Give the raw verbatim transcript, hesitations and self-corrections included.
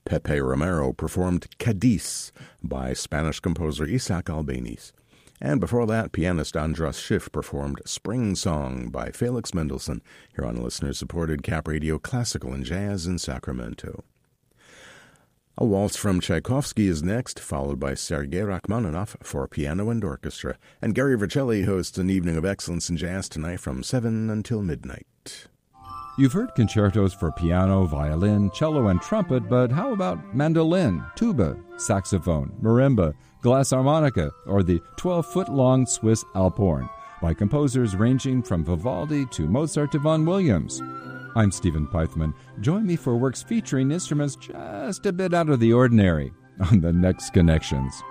Pepe Romero performed Cadiz by Spanish composer Isaac Albeniz. And before that, pianist Andras Schiff performed Spring Song by Felix Mendelssohn here on listener-supported Cap Radio Classical and Jazz in Sacramento. A waltz from Tchaikovsky is next, followed by Sergei Rachmaninoff for piano and orchestra. And Gary Vercelli hosts an evening of excellence in jazz tonight from seven until midnight. You've heard concertos for piano, violin, cello, and trumpet, but how about mandolin, tuba, saxophone, marimba, glass harmonica, or the twelve-foot-long Swiss Alphorn by composers ranging from Vivaldi to Mozart to Vaughan Williams? I'm Stephen Pythman. Join me for works featuring instruments just a bit out of the ordinary on the next Connections.